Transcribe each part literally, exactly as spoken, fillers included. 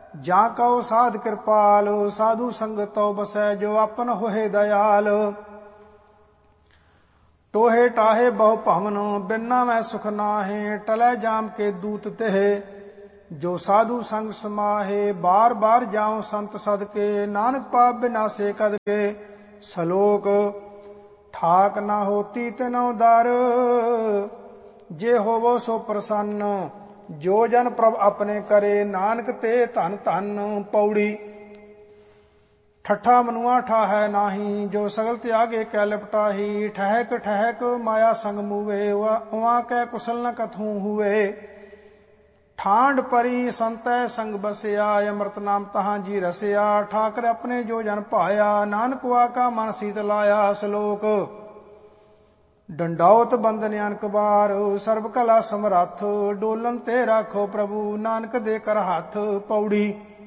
ਜਾਂ ਕਉ ਸਾਧ ਕਿਰਪਾਲ। ਸਾਧु संगत तौ बसै जो आपन होए दयाल। टोहे टाहे बहु भवन बिना मैं सुख नाहे। टलै जाम के दूत तेह जो साधु संग समाहे। बार बार जाऊं संत सदके नानक पाप बिनासे कद के। सलोक ठाक ना होती तिनौ दर जे होवो सो प्रसन्न। जो जन प्रभ अपने करे नानक ते धन धन। पौड़ी ठट्ठा मनुआ ठाहै नाही जो सगल त्यागे कै लिपटाही। ठहक ठहक माया संग मूवे उहाँ कै कुशल न कथू हुए। ਠਾਂਡ ਪਰੀ ਸੰਤੈ ਸੰਗ ਬਸਿਆ ਅੰਮ੍ਰਿਤ ਨਾਮ ਤਹਾਂ ਜੀ ਰਸਿਆ। ਠਾਕਰ ਆਪਣੇ ਜੋ ਜਨ ਭਾਇਆ ਨਾਨਕ ਵਾਕਾ ਮਨ ਸੀਤ ਲਾਇਆ। ਸ਼ਲੋਕ ਡੰਡਾਉਤ ਬੰਦਨ ਅਨਕ ਬਾਰ ਸਰਬ ਕਲਾ ਸਮਰੱਥ। ਡੋਲਨ ਤੇ ਰਾਖੋ ਪ੍ਰਭੂ ਨਾਨਕ ਦੇ ਕਰ ਹੱਥ। ਪੌੜੀ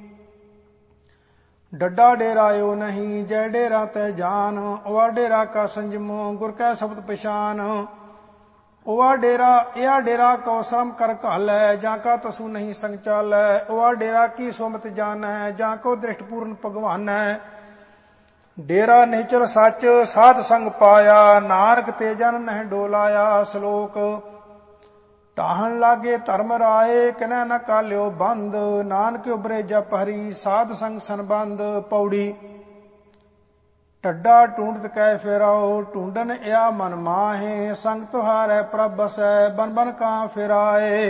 ਡੱਡਾ ਡੇਰਾਇਓ ਨਹੀਂ ਜੈ ਡੇਰਾ ਤੈ ਜਾਨ। ਵਾ ਡੇਰਾ ਕਾ ਸੰਜਮ ਗੁਰ ਕੈ ਸ਼ਬਦ ਪਛਾਨ। ओवा डेरा या डेरा को श्रम कर घालै जा का तसु नहीं संग चालै। ओवा डेरा की सोमत जान है जा को दृष्ट पूर्ण भगवान है। डेरा निचल सच साध संग पाया नानक ते जन नह डोलाया। श्लोक टाहन लागे धर्म राय किनै न काल्यो बंद। नानक उबरे जप हरि साध संग संबंध। पौड़ी ਟੱਡਾ ਢੂੰਡਤ ਕੈ ਫੇਰਾਓ ਢੂੰਡਨ ਇਆ ਮਨ ਮਾਹੇ। ਸੰਗ ਤੁਹਾਰੈ ਪ੍ਰਭ ਬਸੈ ਬਨ ਬਨ ਕਾਂ ਫਿਰਾਏ।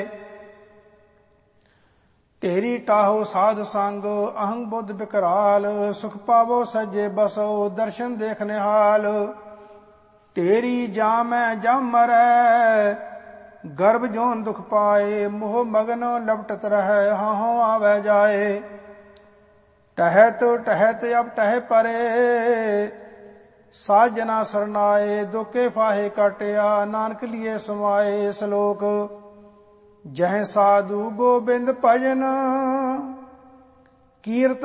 ਢੇਰੀ ਟਾਹੋ ਸਾਧ ਸੰਗ ਅਹੰਗ ਬੁੱਧ ਬਿਕਰਾਲ। ਸੁਖ ਪਾਵੋ ਸੱਜੇ ਬਸੋ ਦਰਸ਼ਨ ਦੇਖ ਨਿਹਾਲ। ਢੇਰੀ ਜਾਮੈ ਜਮ ਮਰੈ ਗਰਭ ਜੋਨ ਦੁਖ ਪਾਏ। ਮੋਹ ਮਗਨ ਲਪਟਤ ਰਹੈ ਹਾਹੋਂ ਆਵੈ ਜਾਏ। टहत टहत अब टह परे साजना सरनाए। दुखे फाहे काटिया नानक लिए समाए। श्लोक जह साधु गोबिंद भजन कीर्त